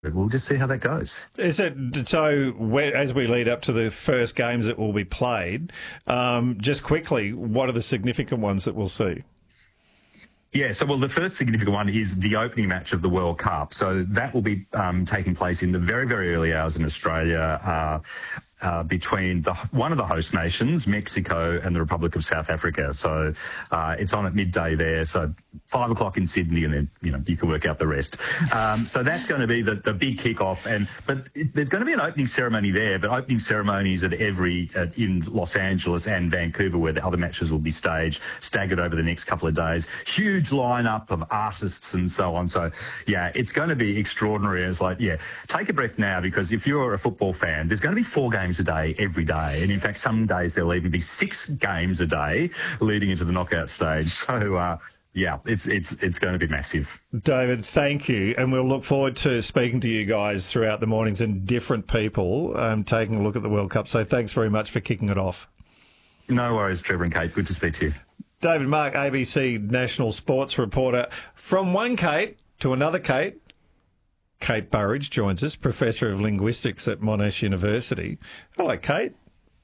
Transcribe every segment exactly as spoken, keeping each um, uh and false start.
we'll just see how that goes. Is it so? Where, as we lead up to the first games that will be played, um, just quickly, what are the significant ones that we'll see? Yeah, so, well, the first significant one is the opening match of the World Cup. So that will be um, taking place in the very, very early hours in Australia uh, uh, between the, one of the host nations, Mexico, and the Republic of South Africa. So uh, it's on at midday there. So five o'clock in Sydney, and then, you know, you can work out the rest. Um, so that's going to be the, the big kickoff. And but it, there's going to be an opening ceremony there, but opening ceremonies at every at, in Los Angeles and Vancouver, where the other matches will be staged, staggered over the next couple of days. Huge lineup of artists and so on. So, yeah, it's going to be extraordinary. It's like, yeah, take a breath now, because if you're a football fan, there's going to be four games a day every day. And in fact, some days there'll even be six games a day leading into the knockout stage. So, uh, yeah, it's it's it's going to be massive. David, thank you. And we'll look forward to speaking to you guys throughout the mornings and different people um, taking a look at the World Cup. So thanks very much for kicking it off. No worries, Trevor and Kate. Good to speak to you. David Mark, A B C national sports reporter. From one Kate to another Kate, Kate Burridge joins us, Professor of Linguistics at Monash University. Hello, Kate.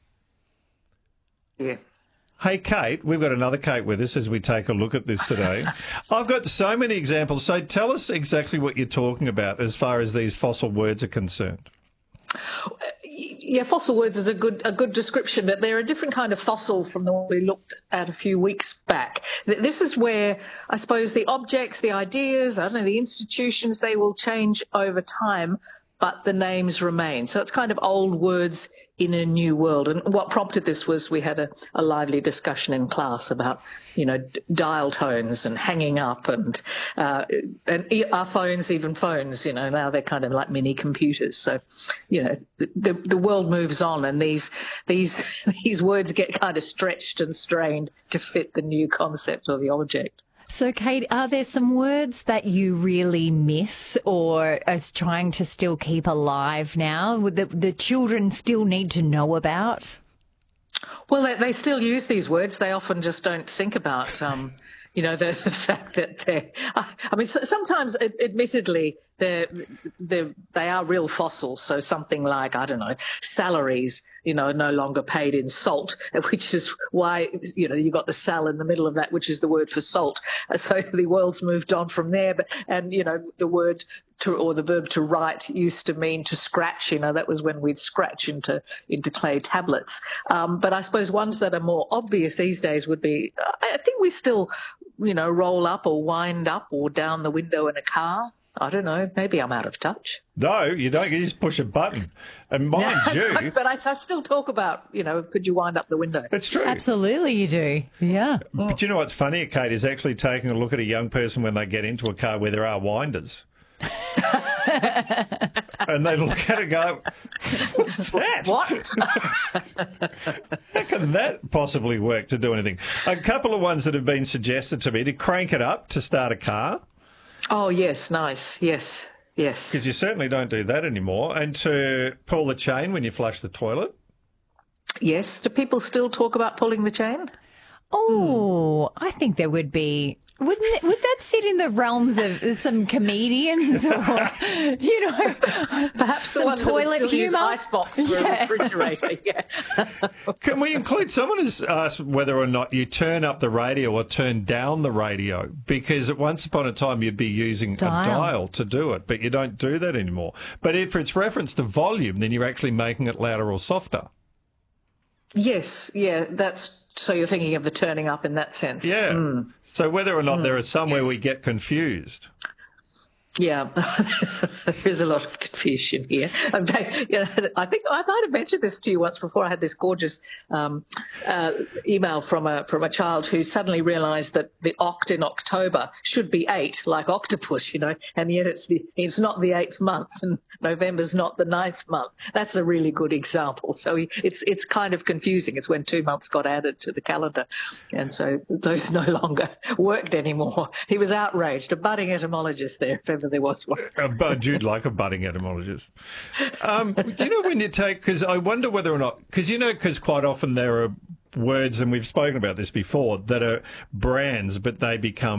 Yeah. Hey, Kate, we've got another Kate with us as we take a look at this today. I've got so many examples. So tell us exactly what you're talking about as far as these fossil words are concerned. Yeah, fossil words is a good a good description, but they're a different kind of fossil from the one we looked at a few weeks back. This is where, I suppose, the objects, the ideas, I don't know, the institutions, they will change over time, but the names remain. So it's kind of old words in a new world. And what prompted this was we had a, a lively discussion in class about, you know, d- dial tones and hanging up and uh, and e- our phones, even phones, you know, now they're kind of like mini computers. So, you know, the, the, the world moves on, and these these these words get kind of stretched and strained to fit the new concept or the object. So, Kate, are there some words that you really miss or are trying to still keep alive now, that the children still need to know about? Well, they, they still use these words. They often just don't think about, um, you know, the, the fact that they're, I mean, sometimes, admittedly, they're, they're, they are real fossils. So something like, I don't know, salaries, you know, no longer paid in salt, which is why, you know, you got the sal in the middle of that, which is the word for salt. So the world's moved on from there. But, and, you know, the word to, or the verb to write used to mean to scratch, you know, that was when we'd scratch into, into clay tablets. Um, but I suppose ones that are more obvious these days would be, I think we still, you know, roll up or wind up or down the window in a car. I don't know. Maybe I'm out of touch. No, you don't. You just push a button. And mind you... But I, I still talk about, you know, could you wind up the window? It's true. Absolutely you do. Yeah. But you know what's funny, Kate, is actually taking a look at a young person when they get into a car where there are winders. And they look at it and go, what's that? What? How can that possibly work to do anything? A couple of ones that have been suggested to me: to crank it up to start a car. Oh, yes, nice. Yes, yes. Because you certainly don't do that anymore. And to pull the chain when you flush the toilet. Yes. Do people still talk about pulling the chain? Oh, I think there would be. Wouldn't it, would that sit in the realms of some comedians or, you know, perhaps the ones that would still use icebox for yeah. a refrigerator? Yeah. Can we include, someone has asked whether or not you turn up the radio or turn down the radio, because at once upon a time you'd be using dial. a dial to do it, but you don't do that anymore. But if it's reference to volume, then you're actually making it louder or softer. Yes, yeah, that's, so you're thinking of the turning up in that sense. Yeah. Mm. So whether or not mm. there is somewhere yes. we get confused. Yeah, there is a lot of confusion here. In fact, you know, I think I might have mentioned this to you once before. I had this gorgeous um, uh, email from a from a child who suddenly realised that the oct in October should be eight, like octopus, you know, and yet it's the it's not the eighth month, and November's not the ninth month. That's a really good example. So he, it's it's kind of confusing. It's when two months got added to the calendar, and so those no longer worked anymore. He was outraged. A budding etymologist there, if ever there was one. uh, Jude, like a budding etymologist. Um, you know, when you take, because I wonder whether or not, because you know, because quite often there are words, and we've spoken about this before, that are brands, but they become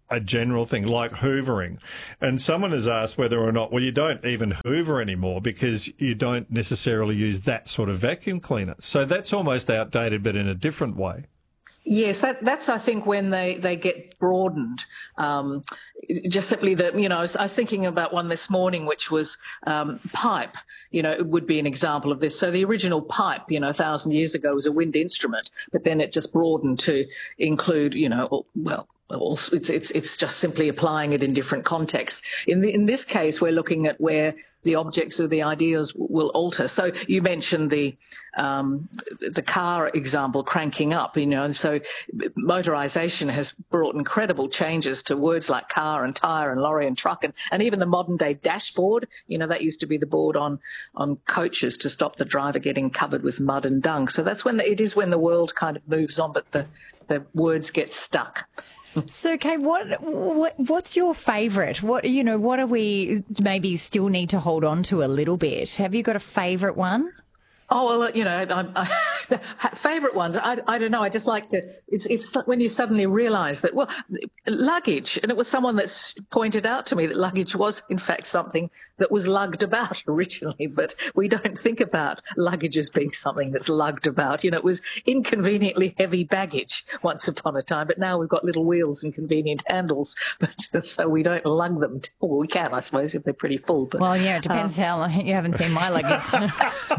a general thing like hoovering. And someone has asked whether or not, well, you don't even hoover anymore because you don't necessarily use that sort of vacuum cleaner. So that's almost outdated, but in a different way. Yes, that, that's, I think, when they, they get broadened. Um, just simply that, you know, I was, I was thinking about one this morning, which was um, pipe, you know, it would be an example of this. So the original pipe, you know, a thousand years ago was a wind instrument, but then it just broadened to include, you know, well, it's, it's, it's just simply applying it in different contexts. In, the, in this case, we're looking at where the objects or the ideas will alter. So you mentioned the um, the car example, cranking up, you know, and so motorisation has brought incredible changes to words like car and tyre and lorry and truck, and, and even the modern day dashboard. You know, that used to be the board on on coaches to stop the driver getting covered with mud and dung. So that's when the, it is when the world kind of moves on, but the, the words get stuck. So, Kate, what, what what's your favourite? What you know, what do we maybe still need to hold on to a little bit? Have you got a favourite one? Oh, well, you know, I, I, favourite ones, I, I don't know. I just like to, it's it's when you suddenly realise that, well, luggage, and it was someone that's pointed out to me that luggage was, in fact, something that was lugged about originally, but we don't think about luggage as being something that's lugged about. You know, it was inconveniently heavy baggage once upon a time, but now we've got little wheels and convenient handles, but so we don't lug them. To, well, we can, I suppose, if they're pretty full. But, well, yeah, it depends um, how you haven't seen my luggage.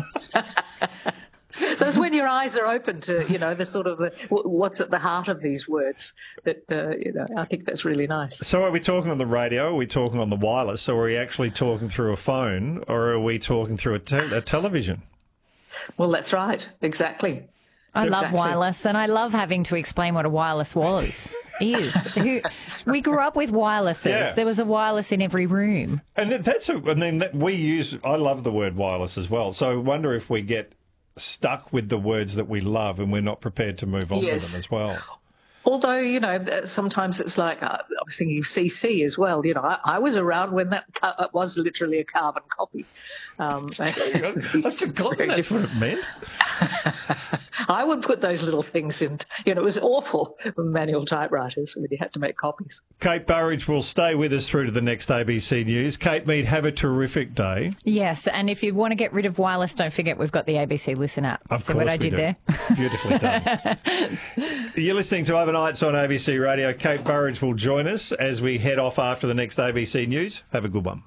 So it's when your eyes are open to, you know, the sort of the, what's at the heart of these words that, uh, you know, I think that's really nice. So are we talking on the radio? Are we talking on the wireless? Or are we actually talking through a phone? Or are we talking through a, te- a television? Well, that's right. Exactly. I exactly. love wireless, and I love having to explain what a wireless was. Is Who, we grew up with wirelesses. Yeah. There was a wireless in every room, and that's a, and then that we use. I love the word wireless as well. So I wonder if we get stuck with the words that we love, and we're not prepared to move on yes. with them as well. Although, you know, sometimes it's like, uh, I was thinking of C C as well. You know, I, I was around when that ca- was literally a carbon copy. Um, I've forgotten that's different. What it meant. I would put those little things in. You know, it was awful with manual typewriters when you had to make copies. Kate Burridge will stay with us through to the next A B C News. Kate Mead, have a terrific day. Yes, and if you want to get rid of wireless, don't forget we've got the A B C Listen app. Of See course what I did do. there? Beautifully done. You're listening to Overnights on A B C Radio. Kate Burridge will join us as we head off after the next A B C News. Have a good one.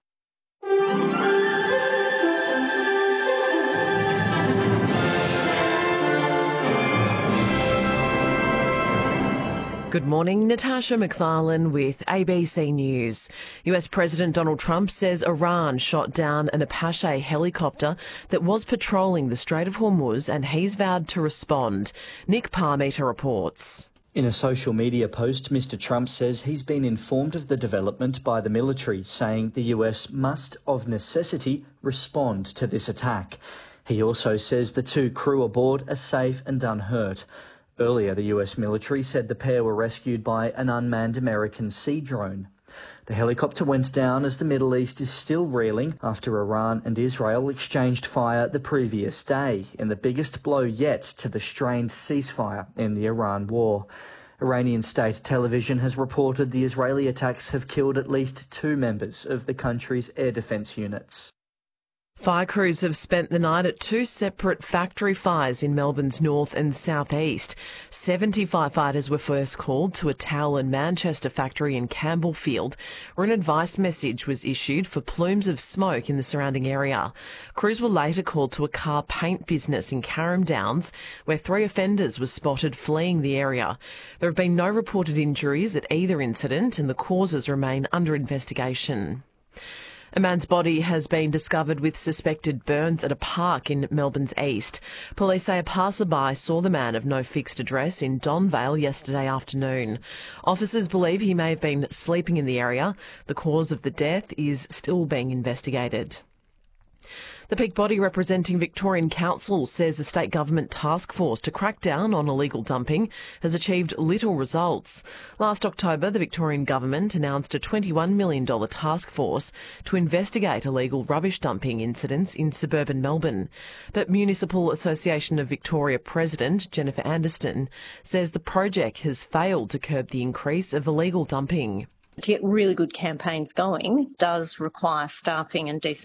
Good morning, Natasha McFarlane with A B C News. U S President Donald Trump says Iran shot down an Apache helicopter that was patrolling the Strait of Hormuz, and he's vowed to respond. Nick Parmeter reports. In a social media post, Mister Trump says he's been informed of the development by the military, saying the U S must, of necessity, respond to this attack. He also says the two crew aboard are safe and unhurt. Earlier, the U S military said the pair were rescued by an unmanned American sea drone. The helicopter went down as the Middle East is still reeling after Iran and Israel exchanged fire the previous day in the biggest blow yet to the strained ceasefire in the Iran war. Iranian state television has reported the Israeli attacks have killed at least two members of the country's air defence units. Fire crews have spent the night at two separate factory fires in Melbourne's north and southeast. seventy firefighters were first called to a towel and Manchester factory in Campbellfield, where an advice message was issued for plumes of smoke in the surrounding area. Crews were later called to a car paint business in Carrum Downs, where three offenders were spotted fleeing the area. There have been no reported injuries at either incident, and the causes remain under investigation. A man's body has been discovered with suspected burns at a park in Melbourne's east. Police say a passerby saw the man of no fixed address in Donvale yesterday afternoon. Officers believe he may have been sleeping in the area. The cause of the death is still being investigated. The peak body representing Victorian Council says the state government task force to crack down on illegal dumping has achieved little results. Last October, the Victorian government announced a twenty-one million dollars task force to investigate illegal rubbish dumping incidents in suburban Melbourne. But Municipal Association of Victoria President Jennifer Anderson says the project has failed to curb the increase of illegal dumping. To get really good campaigns going does require staffing and decent